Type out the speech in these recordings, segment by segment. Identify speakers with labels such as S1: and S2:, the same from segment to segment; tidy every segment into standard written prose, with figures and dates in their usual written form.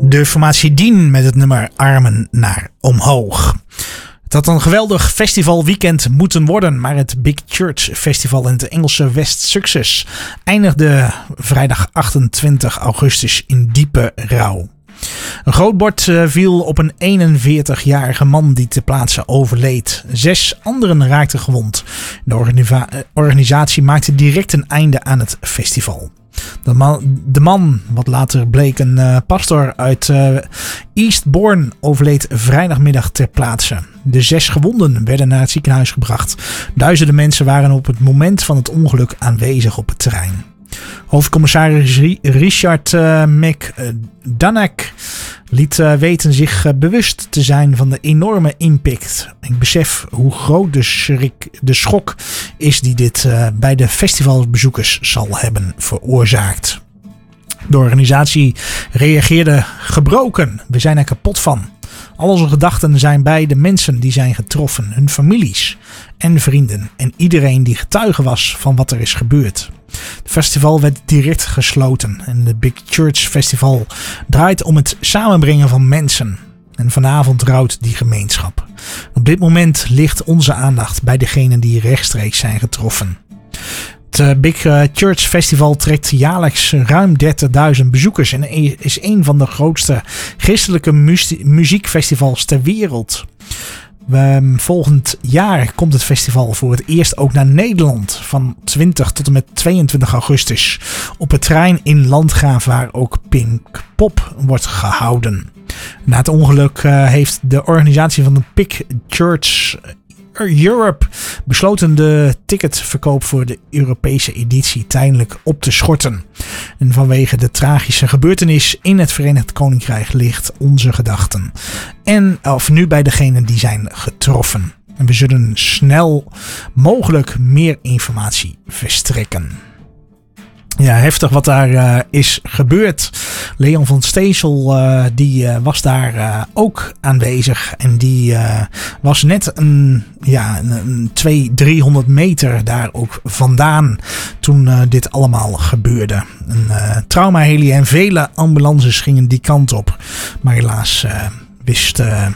S1: De formatie Dien met het nummer Armen naar omhoog. Het had een geweldig festivalweekend moeten worden, maar het Big Church Festival in het Engelse West Sussex eindigde vrijdag 28 augustus in diepe rouw. Een groot bord viel op een 41-jarige man die ter plaatse overleed. 6 anderen raakten gewond. De organisatie maakte direct een einde aan het festival. De man, wat later bleek een pastor uit Eastbourne, overleed vrijdagmiddag ter plaatse. De 6 gewonden werden naar het ziekenhuis gebracht. Duizenden mensen waren op het moment van het ongeluk aanwezig op het terrein. Hoofdcommissaris Richard McDonagh liet weten zich bewust te zijn van de enorme impact. Ik besef hoe groot de schok is die dit bij de festivalbezoekers zal hebben veroorzaakt. De organisatie reageerde gebroken. We zijn er kapot van. Al onze gedachten zijn bij de mensen die zijn getroffen, hun families en vrienden en iedereen die getuige was van wat er is gebeurd. Het festival werd direct gesloten en de Big Church Festival draait om het samenbrengen van mensen. En vanavond rouwt die gemeenschap. Op dit moment ligt onze aandacht bij degenen die rechtstreeks zijn getroffen. Het Big Church Festival trekt jaarlijks ruim 30.000 bezoekers en is een van de grootste christelijke muziekfestivals ter wereld. Volgend jaar komt het festival voor het eerst ook naar Nederland van 20 tot en met 22 augustus op het terrein in Landgraaf waar ook Pinkpop wordt gehouden. Na het ongeluk heeft de organisatie van de Big Church Europe besloten de ticketverkoop voor de Europese editie tijdelijk op te schorten. En vanwege de tragische gebeurtenis in het Verenigd Koninkrijk ligt onze gedachten. Nu bij degenen die zijn getroffen. En we zullen snel mogelijk meer informatie verstrekken. Ja, heftig wat daar is gebeurd. Leon van Steensel die was daar ook aanwezig. En die was net een 200-300 meter daar ook vandaan toen dit allemaal gebeurde. Een traumaheli en vele ambulances gingen die kant op. Maar helaas wist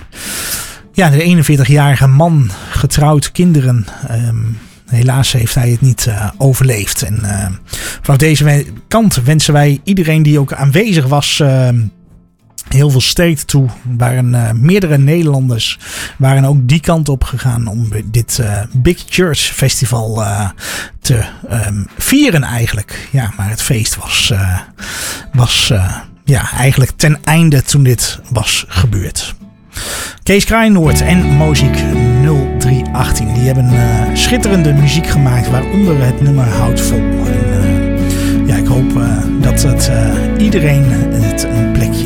S1: de 41-jarige man, getrouwd, kinderen. Helaas heeft hij het niet overleefd. En vanaf deze kant wensen wij iedereen die ook aanwezig was heel veel sterkte toe. Meerdere Nederlanders waren ook die kant op gegaan om dit Big Church Festival te vieren eigenlijk. Ja, maar het feest was eigenlijk ten einde toen dit was gebeurd. Kees Kraaienoord en Moziek 0318. Die hebben schitterende muziek gemaakt, waaronder het nummer Houd Vol. En, ik hoop dat het iedereen het een plekje